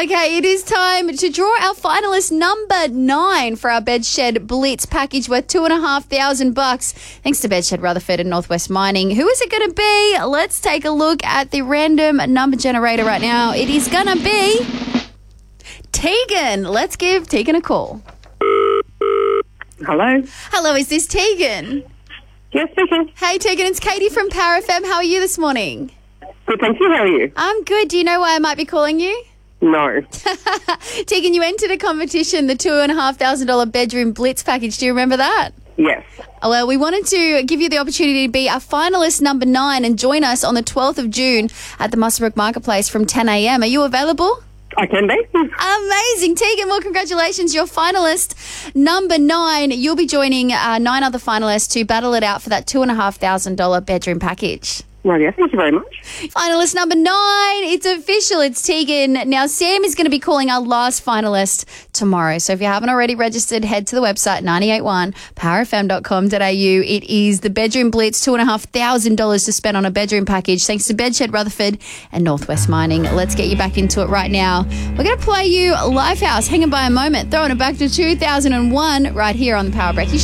Okay, it is time to draw our finalist number 9 for our Bedshed Blitz package worth $2,500. Thanks to Bedshed Rutherford and Northwest Mining. Who is it going to be? Let's take a look at the random number generator right now. It is going to be Tegan. Let's give Tegan a call. Hello? Hello, is this Tegan? Yes, speaking. Hey, Tegan, it's Katie from Power FM. How are you this morning? Good, thank you. How are you? I'm good. Do you know why I might be calling you? No. Tegan, you entered a competition, the $2,500 Bedroom Blitz package. Do you remember that? Yes. Well, we wanted to give you the opportunity to be our finalist number 9 and join us on the 12th of June at the Muswellbrook Marketplace from 10 a.m. Are you available? I can be. Amazing. Tegan, well, congratulations. You're finalist number 9. You'll be joining 9 other finalists to battle it out for that $2,500 bedroom package. Right, yeah, thank you very much. Finalist number 9, it's official, it's Tegan. Now, Sam is going to be calling our last finalist tomorrow. So if you haven't already registered, head to the website, 981powerfm.com.au. It is the Bedroom Blitz, $2,500 to spend on a bedroom package, thanks to Bedshed Rutherford and Northwest Mining. Let's get you back into it right now. We're going to play you Lifehouse, hanging by a moment, throwing it back to 2001 right here on the Power Break.